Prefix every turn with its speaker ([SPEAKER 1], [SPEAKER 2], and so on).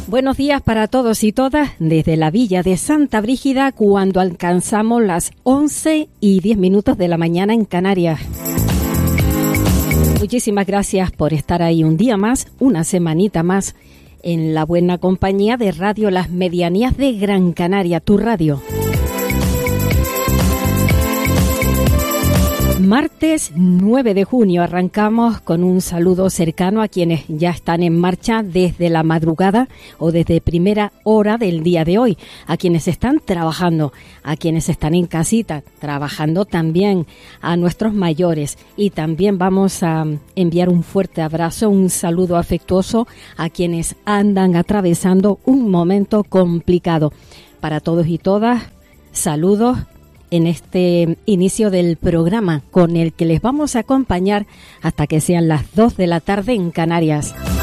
[SPEAKER 1] Buenos días para todos y todas desde la villa de Santa Brígida cuando alcanzamos las 11:10 de la mañana en Canarias. Muchísimas gracias por estar ahí un día más, una semanita más, en la buena compañía de Radio Las Medianías de Gran Canaria, tu radio. Martes 9 de junio arrancamos con un saludo cercano a quienes ya están en marcha desde la madrugada o desde primera hora del día de hoy, a quienes están trabajando, a quienes están en casita, trabajando también, a nuestros mayores, y también vamos a enviar un fuerte abrazo, un saludo afectuoso a quienes andan atravesando un momento complicado. Para todos y todas, saludos en este inicio del programa con el que les vamos a acompañar hasta que sean las 2 de la tarde en Canarias.